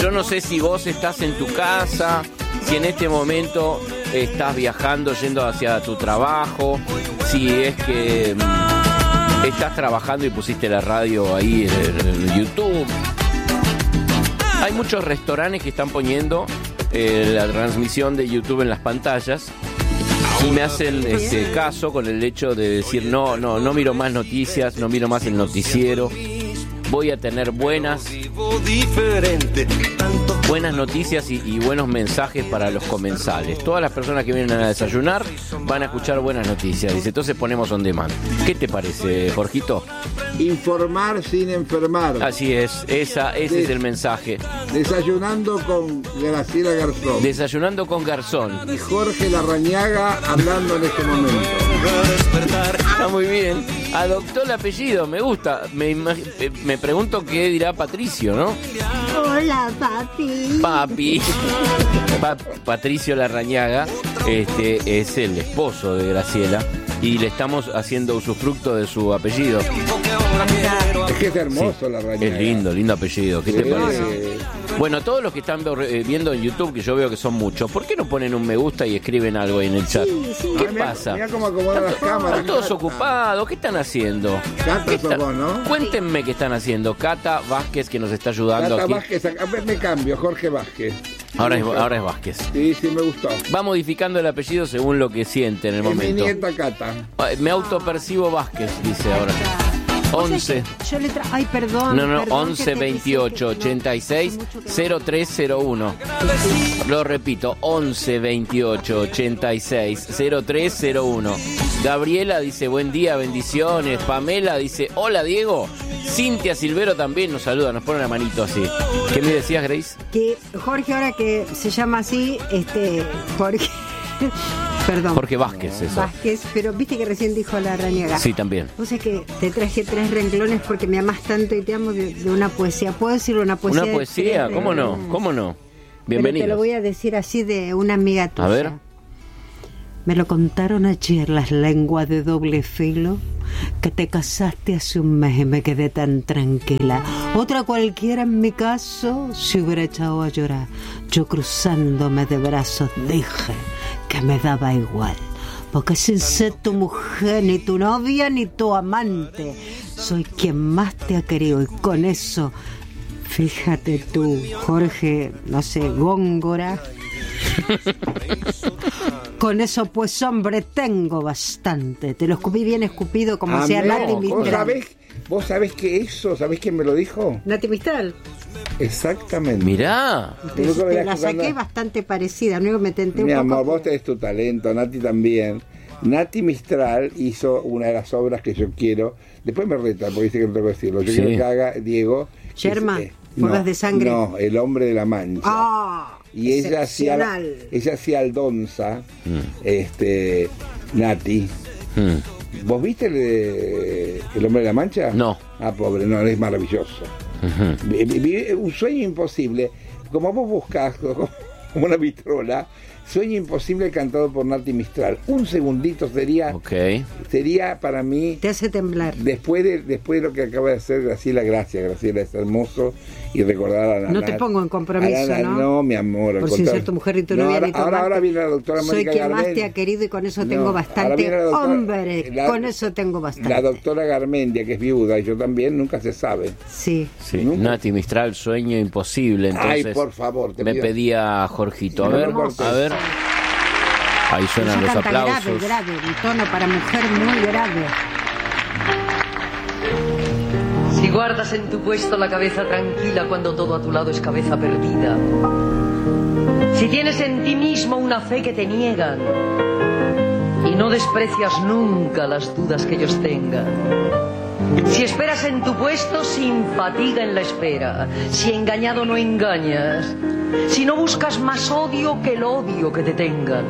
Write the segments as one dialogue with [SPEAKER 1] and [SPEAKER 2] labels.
[SPEAKER 1] Yo no sé si vos estás en tu casa, si en este momento estás viajando, yendo hacia tu trabajo, si es que estás trabajando y pusiste la radio ahí en YouTube. Hay muchos restaurantes que están poniendo la transmisión de YouTube en las pantallas y me hacen caso con el hecho de decir no miro más noticias, no miro más el noticiero. Voy a tener buenas noticias y buenos mensajes para los comensales. Todas las personas que vienen a desayunar van a escuchar buenas noticias. Dice, entonces ponemos on demand. ¿Qué te parece, Jorgito?
[SPEAKER 2] Informar sin enfermar.
[SPEAKER 1] Así es, ese es el mensaje.
[SPEAKER 2] Desayunando con Graciela Garzón.
[SPEAKER 1] Desayunando con Garzón.
[SPEAKER 2] Y Jorge Larrañaga hablando en este momento.
[SPEAKER 1] Está muy bien. Adoptó el apellido, me gusta. Me pregunto qué dirá Patricio, ¿no?
[SPEAKER 3] Hola, papi.
[SPEAKER 1] Patricio Larrañaga es el esposo de Graciela y le estamos haciendo usufructo de su apellido.
[SPEAKER 2] Es que es hermoso Larrañaga.
[SPEAKER 1] Es lindo apellido. ¿Qué te parece? Bueno, todos los que están viendo en YouTube, que yo veo que son muchos, ¿por qué no ponen un me gusta y escriben algo ahí en el chat?
[SPEAKER 3] Sí.
[SPEAKER 1] ¿Qué pasa?
[SPEAKER 2] Mira cómo acomodan las cámaras.
[SPEAKER 1] Están todos ocupados. ¿Qué están haciendo?
[SPEAKER 2] Cata sos vos, ¿no?
[SPEAKER 1] Cuéntenme qué están haciendo. Cata Vázquez, que nos está ayudando
[SPEAKER 2] Cata
[SPEAKER 1] aquí.
[SPEAKER 2] Vázquez, a ver, me cambio, Jorge Vázquez.
[SPEAKER 1] Ahora es Vázquez.
[SPEAKER 2] Sí, me gustó.
[SPEAKER 1] Va modificando el apellido según lo que siente en el momento.
[SPEAKER 2] Mi nieta Cata.
[SPEAKER 1] Me autopercibo Vázquez, dice ahora. 11.
[SPEAKER 3] Yo le ay, perdón.
[SPEAKER 1] No,
[SPEAKER 3] perdón
[SPEAKER 1] 11 28 86 0301. Lo repito, 11 28 86 0301. Gabriela dice buen día, bendiciones. Pamela dice hola Diego. Cintia Silvero también nos saluda, nos pone la manito así. ¿Qué me decías, Grace?
[SPEAKER 3] Que Jorge, ahora que se llama así, Jorge. Perdón.
[SPEAKER 1] Jorge Vázquez, eso.
[SPEAKER 3] Vázquez, pero viste que recién dijo Larrañaga.
[SPEAKER 1] Sí, también.
[SPEAKER 3] O sea que te traje 3 renglones porque me amas tanto y te amo de una poesía. ¿Puedo decirle una poesía?
[SPEAKER 1] ¿Una poesía? ¿Cómo no? ¿Cómo no? Bienvenido.
[SPEAKER 3] Te lo voy a decir así de una amiga tuya.
[SPEAKER 1] A ver.
[SPEAKER 3] Me lo contaron ayer las lenguas de doble filo, que te casaste hace un mes y me quedé tan tranquila. Otra cualquiera en mi caso se hubiera echado a llorar. Yo cruzándome de brazos dije que me daba igual, porque sin ser tu mujer, ni tu novia, ni tu amante, soy quien más te ha querido y con eso, fíjate tú, Jorge, no sé, Góngora. Con eso, pues, hombre, tengo bastante. Te lo escupí bien escupido, como sea Nati Mistral.
[SPEAKER 2] ¿Vos sabés que eso? ¿Sabés quién me lo dijo?
[SPEAKER 3] Nati Mistral.
[SPEAKER 2] Exactamente.
[SPEAKER 1] Mirá.
[SPEAKER 3] Te la saqué bastante parecida. Luego me tenté un poco.
[SPEAKER 2] Mi amor, vos tenés tu talento, Nati también. Nati Mistral hizo una de las obras que yo quiero. Después me reta, porque dice que no tengo que decirlo. Yo quiero que haga Diego.
[SPEAKER 3] Yerma, Bodas de Sangre.
[SPEAKER 2] No, El Hombre de la Mancha. Y ella hacía Aldonza, Nati. ¿Vos viste El Hombre de la Mancha?
[SPEAKER 1] No.
[SPEAKER 2] Ah, pobre, no, es maravilloso. Un sueño imposible. Como vos buscás, como una vitrola, Sueño Imposible cantado por Nati Mistral. Un segundito sería para mí.
[SPEAKER 3] Te hace temblar.
[SPEAKER 2] Después de lo que acaba de hacer Graciela, gracias. Graciela, es hermoso. Y recordar a la
[SPEAKER 3] No te pongo en compromiso, ¿no?
[SPEAKER 2] No, mi amor.
[SPEAKER 3] Por sin ser tu mujer y tu novia ni tu amante.
[SPEAKER 2] Ahora viene la doctora Mónica
[SPEAKER 3] Soy quien
[SPEAKER 2] Garmendia.
[SPEAKER 3] más te ha querido y con eso tengo bastante. Hombre, con eso tengo bastante.
[SPEAKER 2] La doctora Garmendia, que es viuda, y yo también, nunca se sabe.
[SPEAKER 3] Sí.
[SPEAKER 1] Nati Mistral, Sueño Imposible. Entonces,
[SPEAKER 2] ay, por favor.
[SPEAKER 1] Me pedía Jorgito. A ver. Ahí suenan los aplausos.
[SPEAKER 3] Grave, un tono para mujer muy grave.
[SPEAKER 4] Si guardas en tu puesto la cabeza tranquila cuando todo a tu lado es cabeza perdida. Si tienes en ti mismo una fe que te niegan y no desprecias nunca las dudas que ellos tengan. Si esperas en tu puesto sin fatiga en la espera, si engañado no engañas, si no buscas más odio que el odio que te tengan,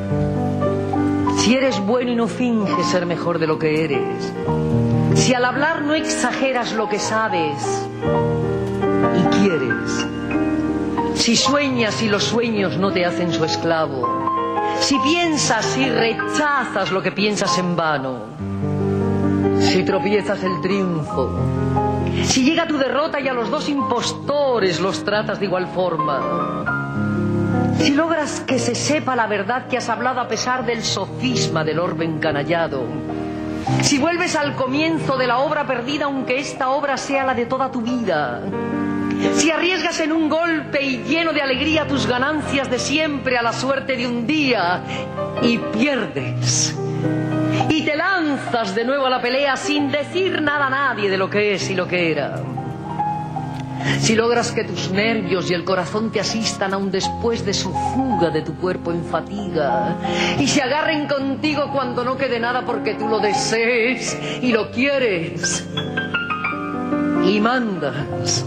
[SPEAKER 4] si eres bueno y no finges ser mejor de lo que eres, si al hablar no exageras lo que sabes y quieres, si sueñas y los sueños no te hacen su esclavo, si piensas y rechazas lo que piensas en vano, si tropiezas el triunfo Si llega tu derrota y a los dos impostores los tratas de igual forma. Si logras que se sepa la verdad que has hablado a pesar del sofisma del orbe encanallado. Si vuelves al comienzo de la obra perdida aunque esta obra sea la de toda tu vida. Si arriesgas en un golpe y lleno de alegría tus ganancias de siempre a la suerte de un día y pierdes. Y te lanzas de nuevo a la pelea sin decir nada a nadie de lo que es y lo que era. Si logras que tus nervios y el corazón te asistan aún después de su fuga de tu cuerpo en fatiga y se agarren contigo cuando no quede nada porque tú lo desees y lo quieres y mandas.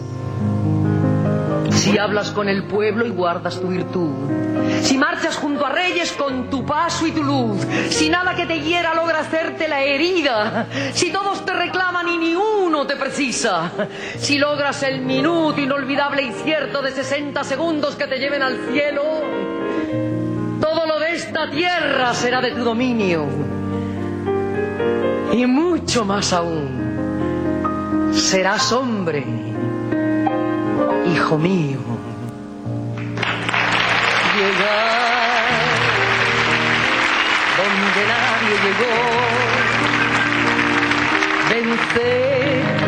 [SPEAKER 4] Si hablas con el pueblo y guardas tu virtud. Si marchas junto a reyes con tu paso y tu luz. Si nada que te hiera logra hacerte la herida. Si todos te reclaman y ni uno te precisa. Si logras el minuto inolvidable y cierto de 60 segundos que te lleven al cielo. Todo lo de esta tierra será de tu dominio. Y mucho más aún. Serás hombre. Hijo mío, llegar donde nadie llegó, vencer